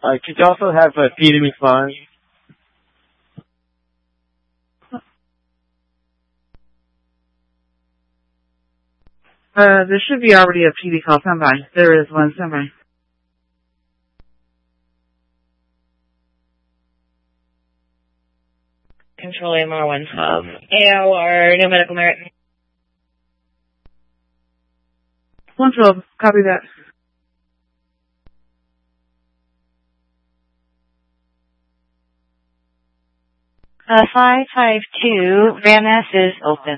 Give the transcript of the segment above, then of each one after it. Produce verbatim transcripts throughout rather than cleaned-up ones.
Uh, could you also have uh, P D McFarland? Uh, there should be already a P D call standby. There is one standby. Control A M R one twelve. A L R, New Medical Merit. one twelve, copy that. Uh, five five two, Van Ness is open.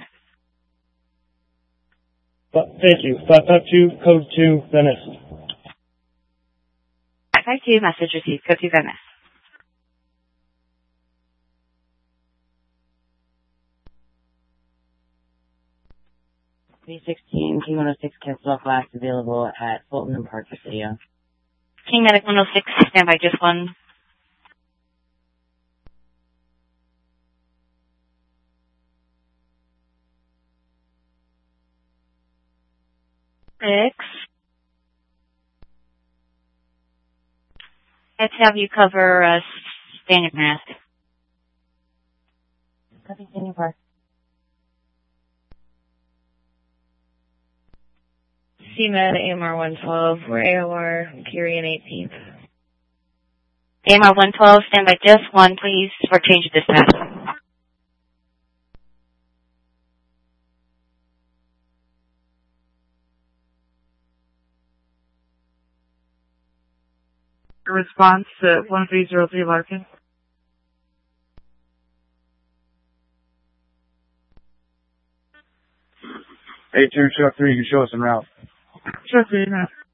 Thank you. five five two, code two, Venice. five five two, message received, code two, Van Ness. three sixteen, King one oh six, cancel off last available at Fulton and Park Presidio. King Medic one oh six, stand by just one. Six. Let's have you cover a uh, standard mask. Copy, standing park. C Med A M R one twelve, we're A O R, Curie and eighteenth. A M R one twelve, stand by just one, please, for change of dispatch. Response to one three zero three Larkin. Hey, two, truck three, you can show us en route. Truck three,